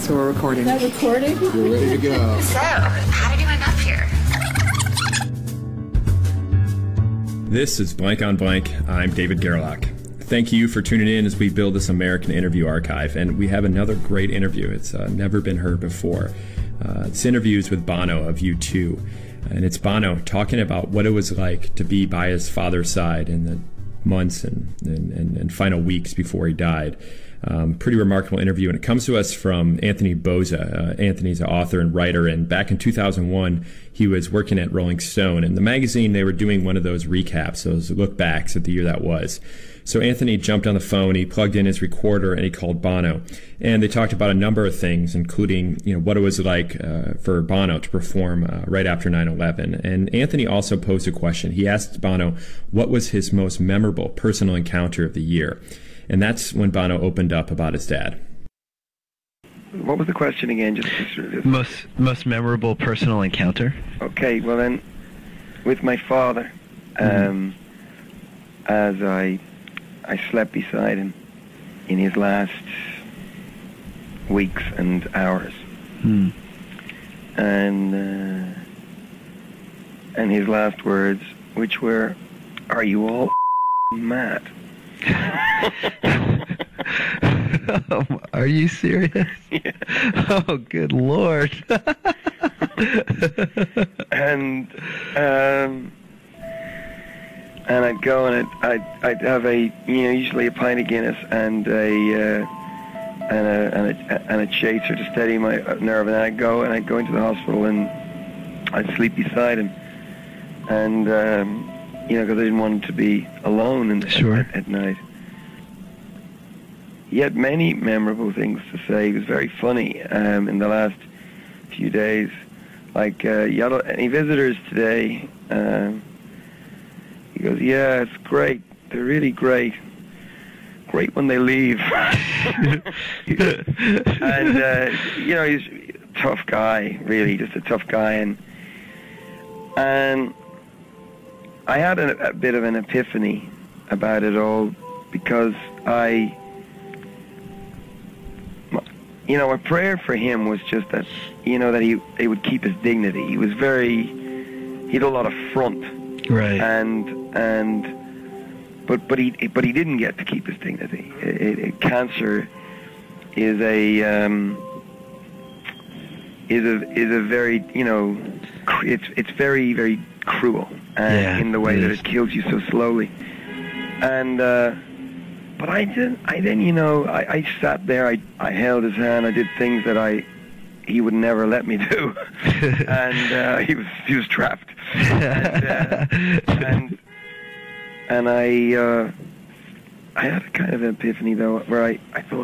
So we're recording. Is that recording? You're ready to go. So, how did you end up here? This is Blank on Blank. I'm David Gerlach. Thank you for tuning in as we build this American interview archive. And we have another great interview. It's never been heard before. This interview is with Bono of U2. And it's Bono talking about what it was like to be by his father's side in the months and final weeks before he died. Pretty remarkable interview, and it comes to us from Anthony Bozza. Anthony's an author and writer, and back in 2001, he was working at Rolling Stone, and the magazine, they were doing one of those recaps, those look-backs at the year that was. So Anthony jumped on the phone, he plugged in his recorder, and he called Bono, and they talked about a number of things, including what it was like for Bono to perform right after 9/11. And Anthony also posed a question. He asked Bono what was his most memorable personal encounter of the year. And that's when Bono opened up about his dad. What was the question again? Just most memorable personal encounter. Okay, well then, with my father, as I slept beside him in his last weeks and hours, and his last words, which were, "Are you all mad?" Are you serious? Yeah. Oh, good Lord. and I'd go and I'd have usually a pint of Guinness and a chaser to steady my nerve, and I'd go into the hospital and I'd sleep beside him, and because I didn't want him to be alone at night. He had many memorable things to say. He was very funny in the last few days. Like, any visitors today? He goes, "Yeah, it's great. They're really great. Great when they leave." And, he's a tough guy, really, just a tough guy. And I had a bit of an epiphany about it all, because my prayer for him was just that, that he would keep his dignity. He had a lot of front, right? But he didn't get to keep his dignity. Cancer is a very it's very, very cruel in the way that it kills you so slowly. And but I sat there, I held his hand, I did things that he would never let me do. And he was trapped. And I had a kind of an epiphany, though, where I thought,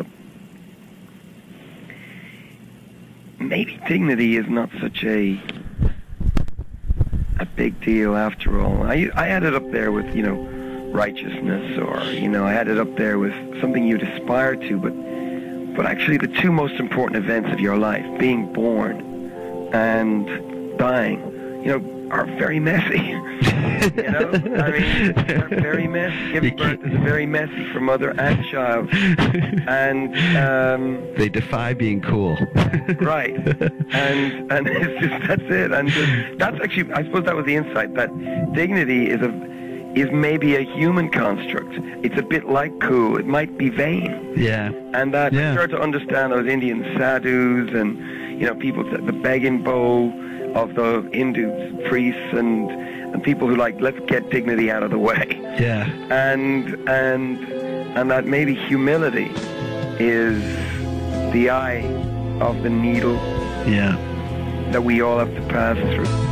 maybe dignity is not such a big deal after all. I had it up there with, righteousness, or, I had it up there with something you'd aspire to, but actually the two most important events of your life, being born and dying, are very messy. They're very messy. Giving birth is very messy for mother and child. And they defy being cool. Right. And it's just, that's it. And that's actually, I suppose that was the insight, that dignity is maybe a human construct. It's a bit like cool. It might be vain. Yeah. And that I start to understand those Indian sadhus and people, the begging bowl of the Hindu priests and people who let's get dignity out of the way. Yeah. And that maybe humility is the eye of the needle. Yeah. That we all have to pass through.